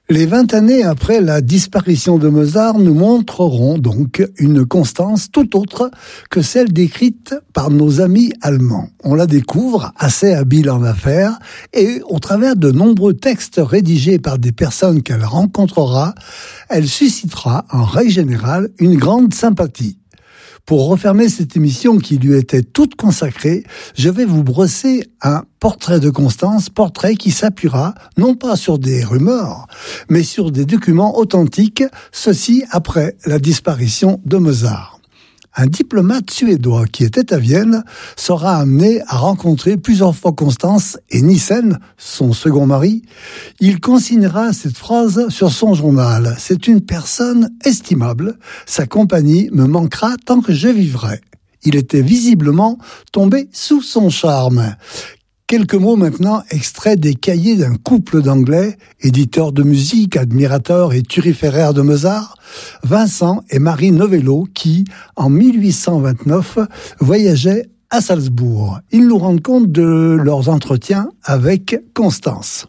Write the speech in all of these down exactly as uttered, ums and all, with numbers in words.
Les vingt années après la disparition de Mozart nous montreront donc une constance tout autre que celle décrite par nos amis allemands. On la découvre assez habile en affaires et au travers de nombreux textes rédigés par des personnes qu'elle rencontrera, elle suscitera en règle générale une grande sympathie. Pour refermer cette émission qui lui était toute consacrée, je vais vous brosser un portrait de Constance, portrait qui s'appuiera non pas sur des rumeurs, mais sur des documents authentiques, ceci après la disparition de Mozart. Un diplomate suédois qui était à Vienne sera amené à rencontrer plusieurs fois Constance et Nissen, son second mari. Il consignera cette phrase sur son journal. « C'est une personne estimable. Sa compagnie me manquera tant que je vivrai. » Il était visiblement tombé sous son charme. Quelques mots maintenant, extraits des cahiers d'un couple d'Anglais, éditeurs de musique, admirateurs et turiféraires de Mozart, Vincent et Marie Novello, qui, en mille huit cent vingt-neuf, voyageaient à Salzbourg. Ils nous rendent compte de leurs entretiens avec Constance.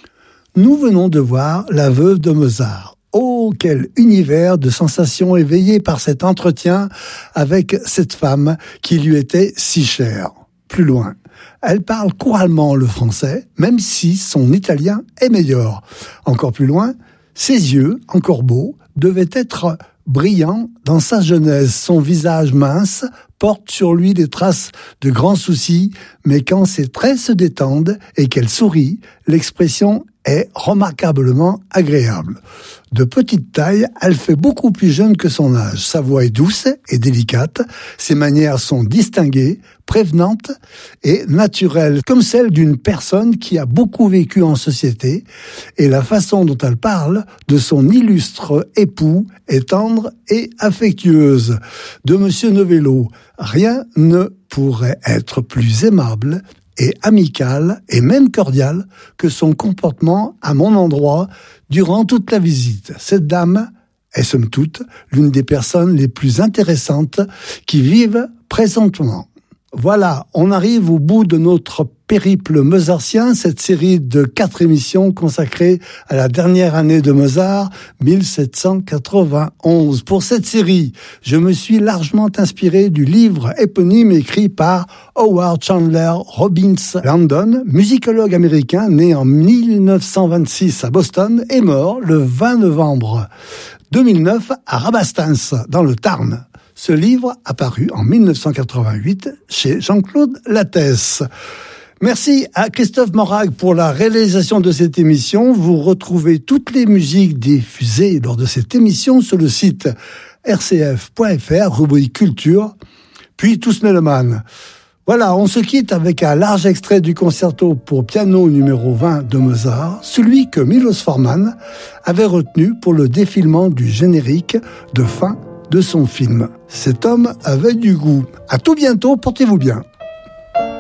Nous venons de voir la veuve de Mozart. Oh, quel univers de sensations éveillées par cet entretien avec cette femme qui lui était si chère. Plus loin. Elle parle couramment le français, même si son italien est meilleur. Encore plus loin, ses yeux, encore beaux, devaient être brillants dans sa jeunesse. Son visage mince porte sur lui des traces de grands soucis, mais quand ses traits se détendent et qu'elle sourit, l'expression est remarquablement agréable. De petite taille, elle fait beaucoup plus jeune que son âge. Sa voix est douce et délicate, ses manières sont distinguées, prévenantes et naturelles, comme celle d'une personne qui a beaucoup vécu en société, et la façon dont elle parle de son illustre époux est tendre et affectueuse. De Monsieur Novello, rien ne pourrait être plus aimable et amical et même cordial que son comportement à mon endroit durant toute la visite. Cette dame est somme toute l'une des personnes les plus intéressantes qui vivent présentement. Voilà, on arrive au bout de notre périple mozartien, cette série de quatre émissions consacrée à la dernière année de Mozart, mille sept cent quatre-vingt-onze. Pour cette série, je me suis largement inspiré du livre éponyme écrit par Howard Chandler Robbins Landon, musicologue américain né en mille neuf cent vingt-six à Boston et mort le vingt novembre deux mille neuf à Rabastens, dans le Tarn. Ce livre apparu en mille neuf cent quatre-vingt-huit chez Jean-Claude Lattès. Merci à Christophe Morag pour la réalisation de cette émission. Vous retrouvez toutes les musiques diffusées lors de cette émission sur le site r c f point f r, rubrique culture, puis Tous Mélomanes. Voilà, on se quitte avec un large extrait du concerto pour piano numéro vingt de Mozart, celui que Milos Forman avait retenu pour le défilement du générique de fin de son film. Cet homme avait du goût. À tout bientôt, portez-vous bien.